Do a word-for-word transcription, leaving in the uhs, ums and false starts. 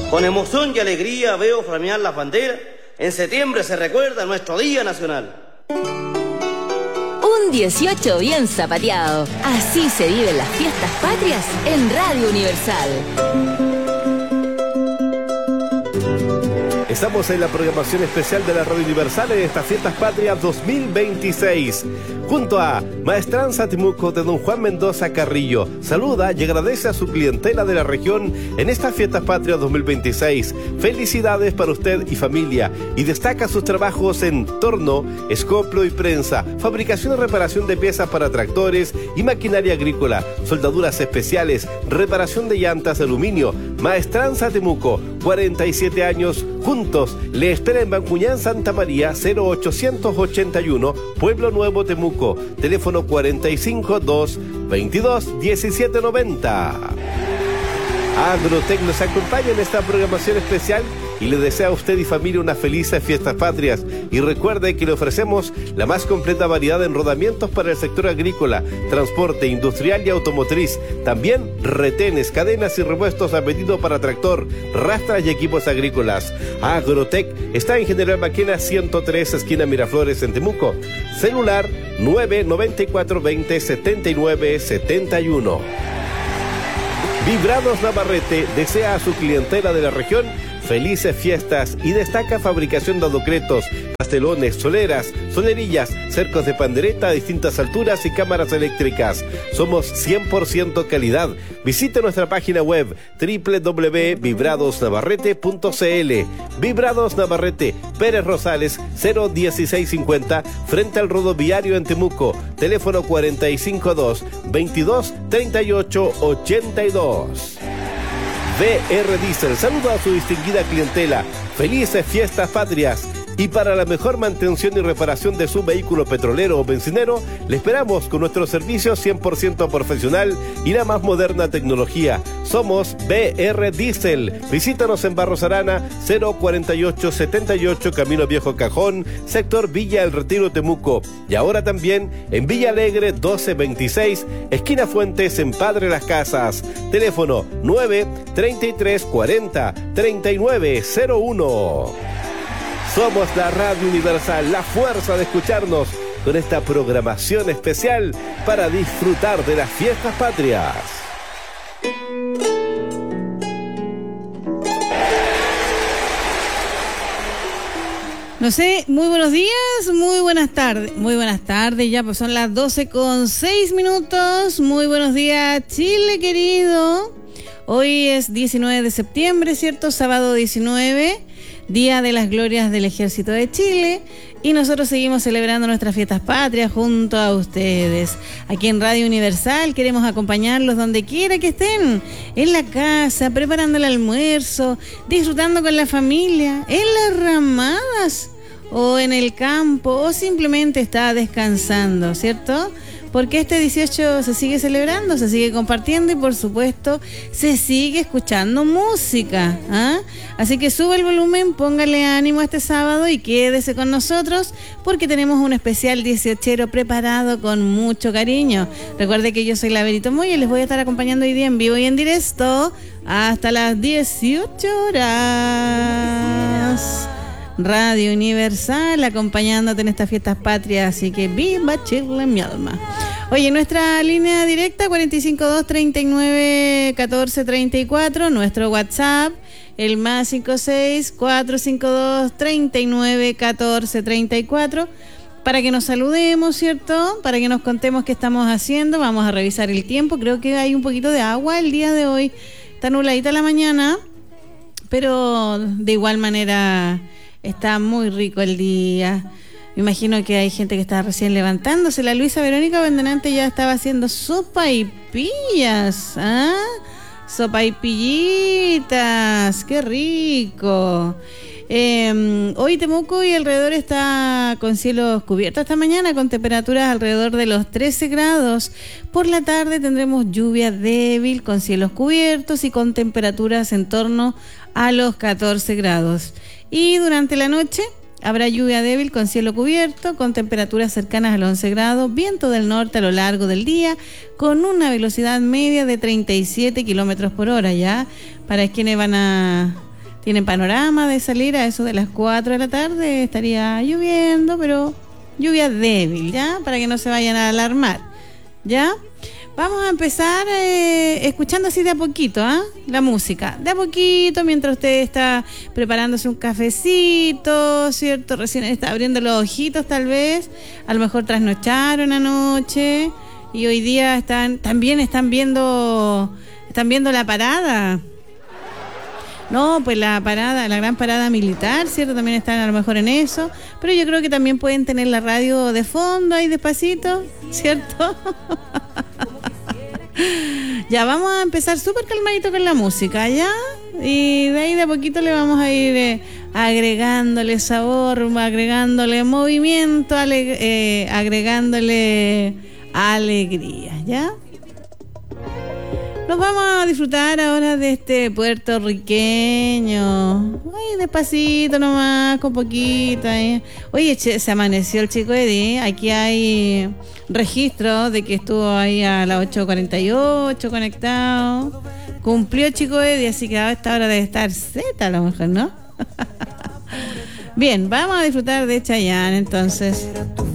Con emoción y alegría veo flamear las banderas. En septiembre se recuerda nuestro Día Nacional. Un dieciocho bien zapateado. Así se viven las fiestas patrias en Radio Universal. Estamos en la programación especial de la Radio Universal en estas Fiestas Patrias dos mil veintiséis. Junto a Maestranza Temuco de don Juan Mendoza Carrillo. Saluda y agradece a su clientela de la región en estas Fiestas Patrias dos mil veintiséis. Felicidades para usted y familia. Y destaca sus trabajos en torno, escoplo y prensa, fabricación y reparación de piezas para tractores y maquinaria agrícola, soldaduras especiales, reparación de llantas de aluminio. Maestranza Temuco, cuarenta y siete años juntos. Le espera en Bancuñán, Santa María, cero ochocientos ochenta y uno, Pueblo Nuevo, Temuco. Teléfono cuarenta y cinco, dos, veintidós, diecisiete noventa. Agrotec nos acompaña en esta programación especial y le desea a usted y familia unas felices fiestas patrias. Y recuerde que le ofrecemos la más completa variedad de enrodamientos para el sector agrícola, transporte industrial y automotriz. También retenes, cadenas y repuestos a pedido para tractor, rastras y equipos agrícolas. Agrotec está en General Maquena ciento tres, esquina Miraflores, en Temuco. Celular nueve noventa y cuatro veinte setenta y nueve setenta y uno. Vibrados Navarrete desea a su clientela de la región felices fiestas y destaca fabricación de aducretos, castelones, soleras, solerillas, cercos de pandereta a distintas alturas y cámaras eléctricas. Somos cien por ciento calidad. Visite nuestra página web doble u doble u doble u punto vibrados navarrete punto c l. Vibrados Navarrete, Pérez Rosales, cero dieciséis cincuenta, frente al rodoviario en Temuco. Teléfono cuarenta y cinco, dos, veintidós, treinta y ocho, ochenta y dos. B R Diesel saluda a su distinguida clientela. Felices fiestas patrias. Y para la mejor mantención y reparación de su vehículo petrolero o bencinero, le esperamos con nuestro servicio cien por ciento profesional y la más moderna tecnología. Somos B R Diesel. Visítanos en Barros Arana, cero cuarenta y ocho setenta y ocho, Camino Viejo Cajón, sector Villa El Retiro, Temuco. Y ahora también en Villa Alegre doce veintiséis, esquina Fuentes, en Padre Las Casas. Teléfono nueve, treinta y tres, cuarenta, treinta y nueve cero uno. Somos la Radio Universal, la fuerza de escucharnos con esta programación especial para disfrutar de las fiestas patrias. No sé, muy buenos días, muy buenas tardes, muy buenas tardes, ya pues son las doce con seis minutos, muy buenos días Chile querido. Hoy es diecinueve de septiembre, ¿cierto? Sábado diecinueve. Día de las Glorias del Ejército de Chile, y nosotros seguimos celebrando nuestras fiestas patrias junto a ustedes. Aquí en Radio Universal queremos acompañarlos donde quiera que estén, en la casa, preparando el almuerzo, disfrutando con la familia, en las ramadas o en el campo, o simplemente está descansando, ¿cierto? Porque este dieciocho se sigue celebrando, se sigue compartiendo y por supuesto se sigue escuchando música, ¿ah? Así que sube el volumen, póngale ánimo este sábado y quédese con nosotros porque tenemos un especial dieciochero preparado con mucho cariño. Recuerde que yo soy la Verito Moya y les voy a estar acompañando hoy día en vivo y en directo hasta las dieciocho horas. Radio Universal acompañándote en estas fiestas patrias, así que viva Chile, mi alma. Oye, nuestra línea directa cuarenta y cinco, dos, treinta y nueve, catorce, treinta y cuatro, nuestro WhatsApp el más cincuenta y seis, cuatrocientos cincuenta y dos, treinta y nueve, catorce, treinta y cuatro, para que nos saludemos, ¿cierto? Para que nos contemos qué estamos haciendo. Vamos a revisar el tiempo, creo que hay un poquito de agua el día de hoy, está nubladita la mañana, pero de igual manera está muy rico el día. Me imagino que hay gente que está recién levantándose. La Luisa Verónica Vendenante ya estaba haciendo sopa y pillas, ¿ah? Sopa y pillitas, qué rico. Eh, hoy Temuco y alrededor está con cielos cubiertos esta mañana, con temperaturas alrededor de los trece grados. Por la tarde tendremos lluvia débil con cielos cubiertos y con temperaturas en torno a los catorce grados. Y durante la noche habrá lluvia débil con cielo cubierto, con temperaturas cercanas a los once grados, viento del norte a lo largo del día, con una velocidad media de treinta y siete kilómetros por hora, ya, para quienes van a tienen panorama de salir a eso de las cuatro de la tarde. Estaría lloviendo, pero lluvia débil, ¿ya? Para que no se vayan a alarmar, ¿ya? Vamos a empezar eh, escuchando así de a poquito, ¿ah? ¿eh? La música, de a poquito, mientras usted está preparándose un cafecito, ¿cierto? Recién está abriendo los ojitos tal vez, a lo mejor trasnocharon anoche y hoy día están, también están viendo, están viendo la parada. No, pues la parada, la gran parada militar, ¿cierto? También están a lo mejor en eso, pero yo creo que también pueden tener la radio de fondo ahí despacito, ¿cierto? Ya, vamos a empezar súper calmadito con la música, ¿ya? Y de ahí de a poquito le vamos a ir eh, agregándole sabor, agregándole movimiento, aleg- eh, agregándole alegría, ¿ya? Nos vamos a disfrutar ahora de este puertorriqueño. Ay, despacito nomás, con poquito. ¿eh? Oye, che, se amaneció el chico Eddie. Aquí hay registro de que estuvo ahí a las ocho cuarenta y ocho conectado. Cumplió chico Eddie, así que a esta hora debe estar Z a lo mejor, ¿no? Bien, vamos a disfrutar de Chayanne entonces.